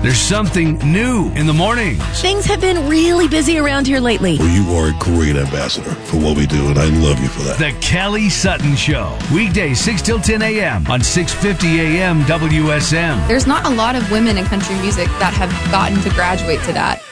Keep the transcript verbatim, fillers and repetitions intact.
There's something new in the mornings. Things have been really busy around here lately. Well, you are a great ambassador for what we do, and I love you for that. The Kelly Sutton Show. Weekdays six till ten a.m. on six fifty A M W S M. There's not a lot of women in country music that have gotten to graduate to that.